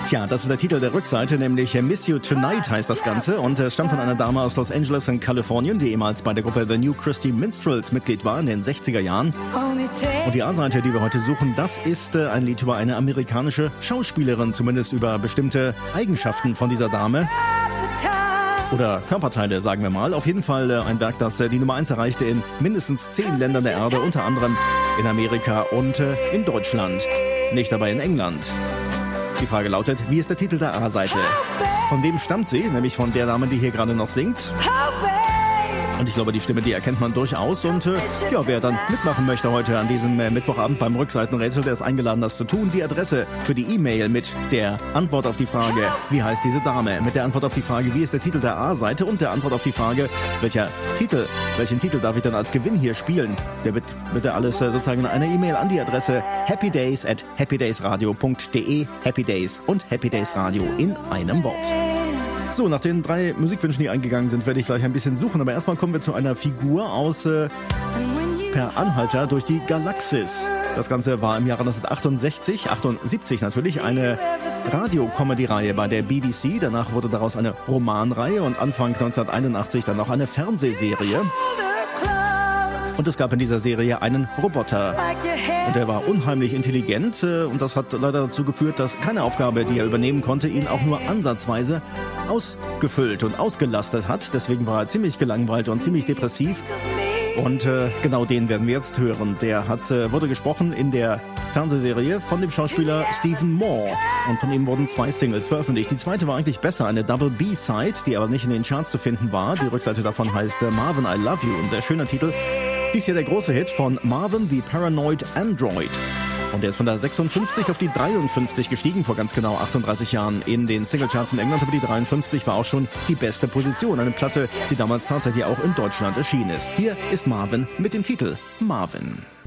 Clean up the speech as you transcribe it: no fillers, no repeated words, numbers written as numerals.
Tja, das ist der Titel der Rückseite, nämlich Miss You Tonight heißt das Ganze und es stammt von einer Dame aus Los Angeles in Kalifornien, die ehemals bei der Gruppe The New Christy Minstrels Mitglied war in den 60er Jahren. Und die A-Seite, die wir heute suchen, das ist ein Lied über eine amerikanische Schauspielerin, zumindest über bestimmte Eigenschaften von dieser Dame. Oder Körperteile, sagen wir mal. Auf jeden Fall ein Werk, das die Nummer 1 erreichte in mindestens 10 Ländern der Erde, unter anderem in Amerika und in Deutschland. Nicht dabei in England. Die Frage lautet, wie ist der Titel der A-Seite? Von wem stammt sie? Nämlich von der Dame, die hier gerade noch singt. Und ich glaube, die Stimme, die erkennt man durchaus. Und ja, wer dann mitmachen möchte heute an diesem Mittwochabend beim Rückseitenrätsel, der ist eingeladen, das zu tun. Die Adresse für die E-Mail mit der Antwort auf die Frage, wie heißt diese Dame? Mit der Antwort auf die Frage, wie ist der Titel der A-Seite? Und der Antwort auf die Frage, welchen Titel darf ich dann als Gewinn hier spielen? Der wird bitte alles sozusagen in einer E-Mail an die Adresse happydays@happydaysradio.de. Happy Days und Happy Days Radio in einem Wort. So, nach den 3 Musikwünschen, die eingegangen sind, werde ich gleich ein bisschen suchen. Aber erstmal kommen wir zu einer Figur aus Per Anhalter durch die Galaxis. Das Ganze war im Jahre 1978 natürlich, eine Radio-Comedy-Reihe bei der BBC. Danach wurde daraus eine Romanreihe und Anfang 1981 dann noch eine Fernsehserie. Und es gab in dieser Serie einen Roboter. Und er war unheimlich intelligent und das hat leider dazu geführt, dass keine Aufgabe, die er übernehmen konnte, ihn auch nur ansatzweise ausgefüllt und ausgelastet hat. Deswegen war er ziemlich gelangweilt und ziemlich depressiv. Und genau den werden wir jetzt hören. Der wurde gesprochen in der Fernsehserie von dem Schauspieler Stephen Moore. Und von ihm wurden 2 Singles veröffentlicht. Die zweite war eigentlich besser, eine Double B-Side, die aber nicht in den Charts zu finden war. Die Rückseite davon heißt Marvin, I Love You. Ein sehr schöner Titel. Dies hier der große Hit von Marvin, the Paranoid Android. Und er ist von der 56 auf die 53 gestiegen, vor ganz genau 38 Jahren in den Singlecharts in England. Aber die 53 war auch schon die beste Position. Eine Platte, die damals tatsächlich auch in Deutschland erschienen ist. Hier ist Marvin mit dem Titel Marvin.